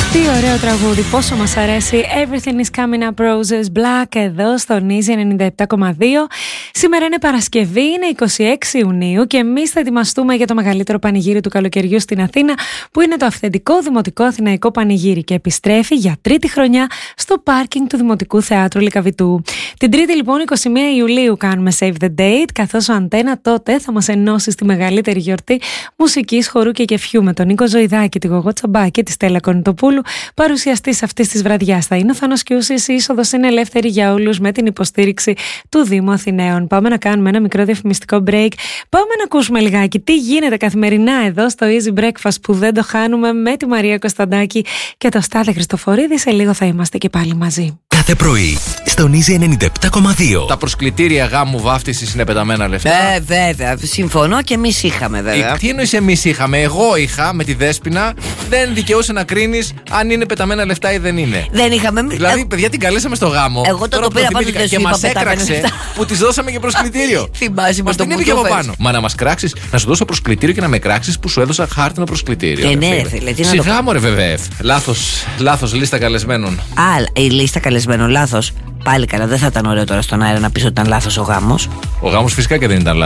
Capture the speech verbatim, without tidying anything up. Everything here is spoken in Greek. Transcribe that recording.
Τι ωραίο τραγούδι, πόσο μας αρέσει. Everything is coming up roses black εδώ στο Easy ενενήντα επτά κόμμα δύο. Σήμερα είναι Παρασκευή, είναι είκοσι έξι Ιουνίου και εμείς θα ετοιμαστούμε για το μεγαλύτερο πανηγύρι του καλοκαιριού στην Αθήνα, που είναι το αυθεντικό Δημοτικό Αθηναϊκό Πανηγύρι και επιστρέφει για τρίτη χρονιά στο πάρκινγκ του Δημοτικού Θεάτρου Λυκαβητού. Την Τρίτη λοιπόν εικοστή πρώτη Ιουλίου κάνουμε Save the Date, καθώς ο Αντένα τότε θα μας ενώσει στη μεγαλύτερη γιορτή μουσικής, χορού και κεφιού με τον Νίκο Ζωηδάκη, τη Γογό Τσαμπά και τη Στέλλα Κονιτοπούλου. Παρουσιαστής αυτής της βραδιάς θα είναι ο Θάνος Κιούσης. Η είσοδος είναι ελεύθερη για όλους με την υποστήριξη του Δήμου Αθηναίων. Πάμε να κάνουμε ένα μικρό διαφημιστικό break. Πάμε να ακούσουμε λιγάκι τι γίνεται καθημερινά εδώ στο Easy Breakfast που δεν το χάνουμε, με τη Μαρία Κωνσταντάκη και το Στάθη Χριστοφορίδη. Σε λίγο θα είμαστε και πάλι μαζί. Κάθε πρωί στον Easy ενενήντα επτά κόμμα δύο. Τα προσκλητήρια γάμου βάφτισης είναι πεταμένα λεφτά. Ε, βέβαια. Συμφωνώ και εμείς είχαμε, βέβαια. Ε, τι εννοείς εμείς είχαμε? Εγώ είχα με τη Δέσποινα. Δεν δικαιούσε να κρίνεις αν είναι πεταμένα λεφτά ή δεν είναι. Δεν είχαμε. Δηλαδή, παιδιά, την καλέσαμε στο γάμο. Εγώ το, το πήρα πάντως, δεν σου και είπα μας πεταμένα έκραξε λεφτά. που της δώσαμε και προσκλητήριο. Θυμάσαι μας το την που είπε το από φέρεις. πάνω. Μα να μας κράξεις, να σου δώσω προσκλητήριο και να με κράξεις που σου έδωσα χάρτινο προσκλητήριο. Ε, ναι, ρε φίλε, τι να το Σιγά, μωρέ, βέβαια. Λάθος, λάθος λίστα καλεσμένων. Α, η λίστα καλεσμένων, λάθος. Πάλι καλά, δεν θα ήταν ωραίο τώρα στον αέρα να πεις ότι ήταν λάθος ο γάμος. Ο γάμος φυσικά και δεν ήταν λάθος.